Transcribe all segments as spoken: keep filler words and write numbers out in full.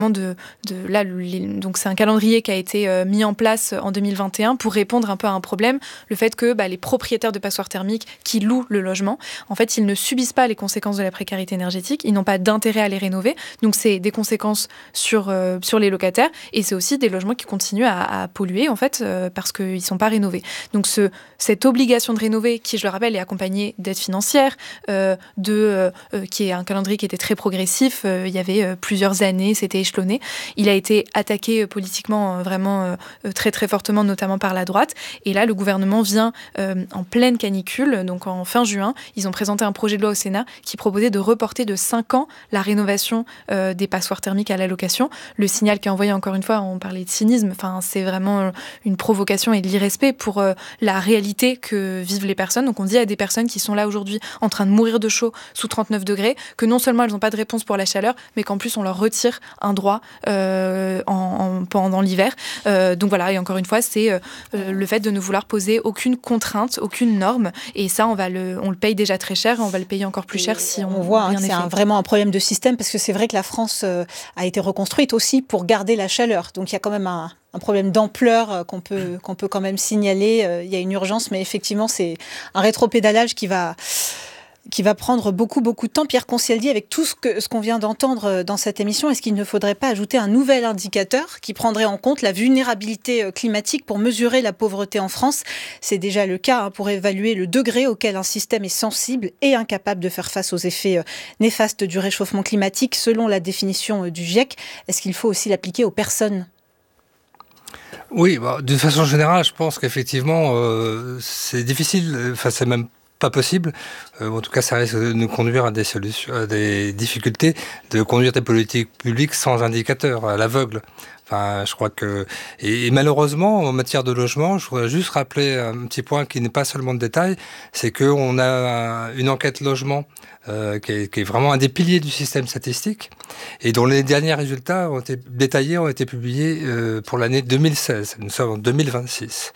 De, de, là, les, donc c'est un calendrier qui a été euh, mis en place en deux mille vingt et un pour répondre un peu à un problème, le fait que bah, les propriétaires de passoires thermiques qui louent le logement, en fait, ils ne subissent pas les conséquences de la précarité énergétique, ils n'ont pas d'intérêt à les rénover, donc c'est des conséquences sur, euh, sur les locataires, et c'est aussi des logements qui continuent à, à polluer, en fait, euh, parce qu'ils ne sont pas rénovés. Donc ce, cette obligation de rénover, qui, je le rappelle, est accompagnée d'aides financières, euh, de, euh, qui est un calendrier qui était très progressif, euh, il y avait euh, plusieurs années, c'était il a été attaqué politiquement vraiment très très fortement, notamment par la droite. Et là, le gouvernement vient euh, en pleine canicule, donc en fin juin, ils ont présenté un projet de loi au Sénat qui proposait de reporter de cinq ans la rénovation euh, des passoires thermiques à la location. Le signal qui est envoyé, encore une fois, on parlait de cynisme, enfin, c'est vraiment une provocation et de l'irrespect pour euh, la réalité que vivent les personnes. Donc on dit à des personnes qui sont là aujourd'hui en train de mourir de chaud sous trente-neuf degrés que non seulement elles n'ont pas de réponse pour la chaleur, mais qu'en plus on leur retire un droit euh, en, en, pendant l'hiver. Euh, donc voilà, et encore une fois, c'est euh, le fait de ne vouloir poser aucune contrainte, aucune norme, et ça, on, va le, on le paye déjà très cher, et on va le payer encore plus cher si on, on voit hein, rien que c'est fait. un, vraiment un problème de système, parce que c'est vrai que la France euh, a été reconstruite aussi pour garder la chaleur. Donc il y a quand même un, un problème d'ampleur euh, qu'on peut, qu'on peut quand même signaler. Euh, il y a une urgence, mais effectivement, c'est un rétropédalage qui va... qui va prendre beaucoup, beaucoup de temps. Pierre Concialdi, avec tout ce, que, ce qu'on vient d'entendre dans cette émission, est-ce qu'il ne faudrait pas ajouter un nouvel indicateur qui prendrait en compte la vulnérabilité climatique pour mesurer la pauvreté en France ? C'est déjà le cas hein, pour évaluer le degré auquel un système est sensible et incapable de faire face aux effets néfastes du réchauffement climatique, selon la définition du GIEC. Est-ce qu'il faut aussi l'appliquer aux personnes ? Oui, bah, d'une façon générale, je pense qu'effectivement, euh, c'est difficile, enfin c'est même pas possible, euh, en tout cas ça risque de nous conduire à des solutions, à des difficultés de conduire des politiques publiques sans indicateur, à l'aveugle. Enfin, je crois que et, et malheureusement en matière de logement, je voudrais juste rappeler un petit point qui n'est pas seulement de détail, c'est que on a une enquête logement euh, qui, est, qui est vraiment un des piliers du système statistique et dont les derniers résultats ont été détaillés, ont été publiés euh, pour l'année deux mille seize. Nous sommes en deux mille vingt-six.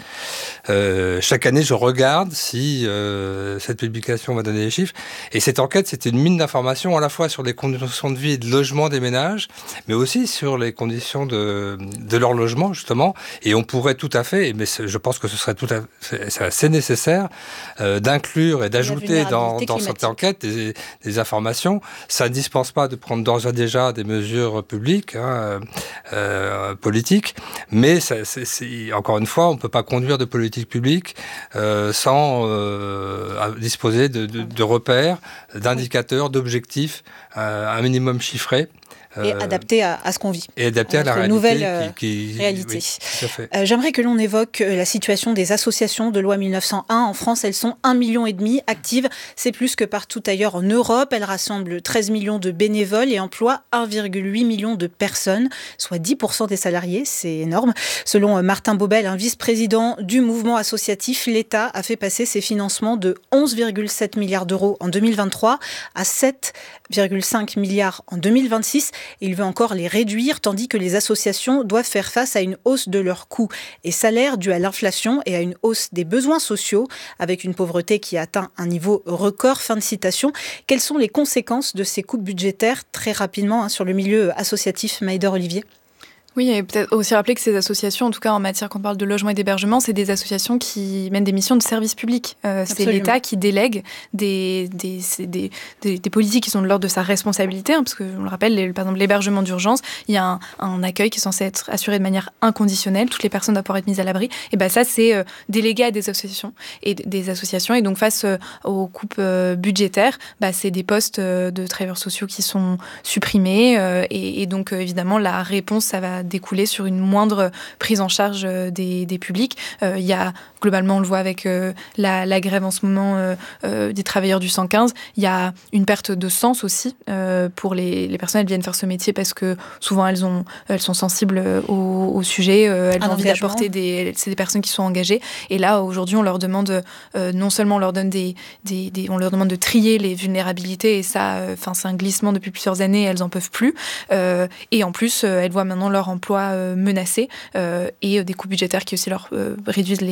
Euh, chaque année, je regarde si euh, cette publication va donner les chiffres. Et cette enquête, c'était une mine d'informations à la fois sur les conditions de vie et de logement des ménages, mais aussi sur les conditions de, de leur logement, justement. Et on pourrait tout à fait, mais je pense que ce serait tout à fait, c'est assez nécessaire, euh, d'inclure et d'ajouter dans, dans cette enquête des, des informations. Ça ne dispense pas de prendre d'ores et déjà des mesures publiques, hein, euh, politiques, mais ça, c'est, c'est, encore une fois, on ne peut pas conduire de politique publique euh, sans euh, disposer de, de, de repères, d'indicateurs, d'objectifs, euh, un minimum chiffré. Et euh, adapté à, à ce qu'on vit. Et adapté à, à la réalité. Nouvelle euh, qui, qui, réalité. Oui, tout à fait. Euh, j'aimerais que l'on évoque la situation des associations de loi mille neuf cent un. En France, elles sont un virgule cinq million actives. C'est plus que partout ailleurs en Europe. Elles rassemblent treize millions de bénévoles et emploient un virgule huit million de personnes, soit dix pour cent des salariés. C'est énorme. Selon Martin Bobel, un vice-président du mouvement associatif, l'État a fait passer ses financements de onze virgule sept milliards d'euros en deux mille vingt-trois à sept virgule cinq milliards en deux mille vingt-six. Et il veut encore les réduire, tandis que les associations doivent faire face à une hausse de leurs coûts et salaires dus à l'inflation et à une hausse des besoins sociaux, avec une pauvreté qui atteint un niveau record. Fin de citation. Quelles sont les conséquences de ces coupes budgétaires, très rapidement, hein, sur le milieu associatif, Maïdor Olivier ? Oui, et peut-être aussi rappeler que ces associations, en tout cas en matière qu'on parle de logement et d'hébergement, c'est des associations qui mènent des missions de service public. Euh, c'est l'État qui délègue des, des, des, des, des politiques qui sont de l'ordre de sa responsabilité, hein, parce que, on le rappelle, les, par exemple, l'hébergement d'urgence, il y a un, un accueil qui est censé être assuré de manière inconditionnelle, toutes les personnes doivent pouvoir être mises à l'abri. Et ben ça, c'est euh, délégué à des associations, et des associations. Et donc, face euh, aux coupes euh, budgétaires, bah, c'est des postes euh, de travailleurs sociaux qui sont supprimés. Euh, et, et donc, euh, évidemment, la réponse, ça va découler sur une moindre prise en charge des, des publics. Euh, il y a, globalement, on le voit avec euh, la, la grève en ce moment euh, euh, des travailleurs du cent quinze, il y a une perte de sens aussi euh, pour les, les personnes. Elles viennent faire ce métier parce que souvent elles, ont, elles sont sensibles au, au sujet, euh, elles Un ont envie engagement. d'apporter des... C'est des personnes qui sont engagées. Et là, aujourd'hui, on leur demande, euh, non seulement on leur donne des, des, des... on leur demande de trier les vulnérabilités, et ça, euh, c'est un glissement depuis plusieurs années, elles n'en peuvent plus. Euh, et en plus, euh, elles voient maintenant leur emploi euh, menacé euh, et euh, des coûts budgétaires qui aussi leur euh, réduisent les, les, la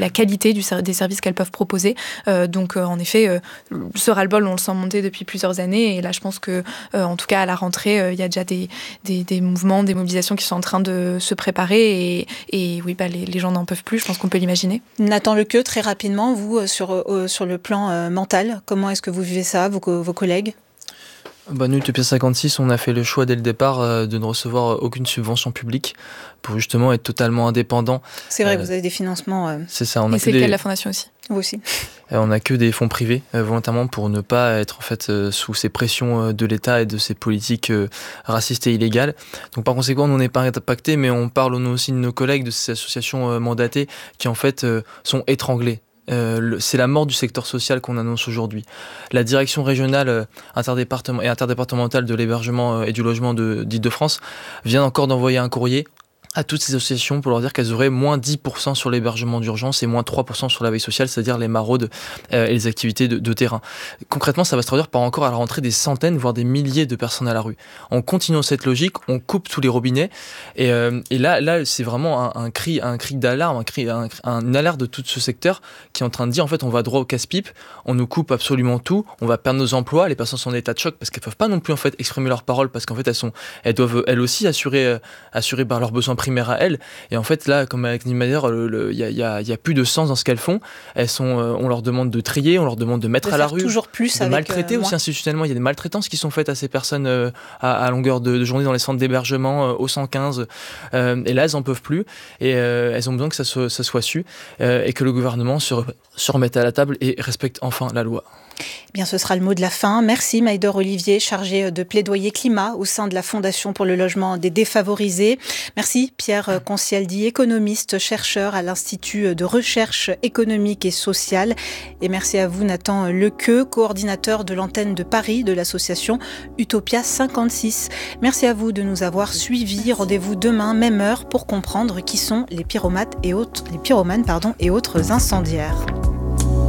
la qualité du, des services qu'elles peuvent proposer. Euh, donc, euh, en effet, euh, ce ras-le-bol, on le sent monter depuis plusieurs années. Et là, je pense que, euh, en tout cas, à la rentrée, euh, il y a déjà des, des, des mouvements, des mobilisations qui sont en train de se préparer. Et, et oui, bah, les, les gens n'en peuvent plus. Je pense qu'on peut l'imaginer. Nathan Lequeux, très rapidement, vous, sur, euh, sur le plan euh, mental, comment est-ce que vous vivez ça, vos, vos collègues ? Bah, nous, Utopia cinquante-six, on a fait le choix dès le départ euh, de ne recevoir aucune subvention publique pour justement être totalement indépendant. C'est vrai, euh, vous avez des financements. Euh... C'est ça. On a Et c'est des... le cas de la Fondation aussi. Vous aussi. Euh, on n'a que des fonds privés, euh, volontairement, pour ne pas être en fait euh, sous ces pressions euh, de l'État et de ces politiques euh, racistes et illégales. Donc par conséquent, nous, on n'est pas impactés, mais on parle nous aussi de nos collègues de ces associations euh, mandatées qui en fait euh, sont étranglées. Euh, le, c'est la mort du secteur social qu'on annonce aujourd'hui. La direction régionale euh, interdépartement, et interdépartementale de l'hébergement euh, et du logement de, d'Île-de-France vient encore d'envoyer un courrier à toutes ces associations pour leur dire qu'elles auraient moins dix pour cent sur l'hébergement d'urgence et moins trois pour cent sur la veille sociale, c'est-à-dire les maraudes euh, et les activités de, de terrain. Concrètement, ça va se traduire par encore à la rentrée des centaines, voire des milliers de personnes à la rue. En continuant cette logique, on coupe tous les robinets et, euh, et là, là, c'est vraiment un, un cri, un cri d'alarme, un cri, un, un, une alerte de tout ce secteur qui est en train de dire en fait, on va droit au casse-pipe, on nous coupe absolument tout, on va perdre nos emplois, les personnes sont en état de choc parce qu'elles peuvent pas non plus en fait exprimer leurs paroles parce qu'en fait elles sont, elles doivent elles aussi assurer, euh, assurer bah, leurs besoins primaire à elles. Et en fait, là, comme avec Niemeyer, il y a, y a plus de sens dans ce qu'elles font. Elles sont, euh, on leur demande de trier, on leur demande de mettre de à la rue, toujours plus de avec maltraiter euh, aussi institutionnellement. Il y a des maltraitances qui sont faites à ces personnes euh, à, à longueur de, de journée dans les centres d'hébergement, euh, au cent quinze. Euh, et là, elles n'en peuvent plus. Et euh, elles ont besoin que ça, se, ça soit su euh, et que le gouvernement se, re, se remette à la table et respecte enfin la loi. Eh bien, ce sera le mot de la fin. Merci Maïdore Olivier, chargée de plaidoyer climat au sein de la Fondation pour le logement des défavorisés. Merci Pierre Concialdi, économiste, chercheur à l'Institut de recherche économique et sociale. Et merci à vous Nathan Lequeux, coordinateur de l'antenne de Paris de l'association Utopia cinquante-six. Merci à vous de nous avoir suivis. Rendez-vous demain, même heure, pour comprendre qui sont les pyromanes et autres, les pyromanes, pardon, et autres incendiaires.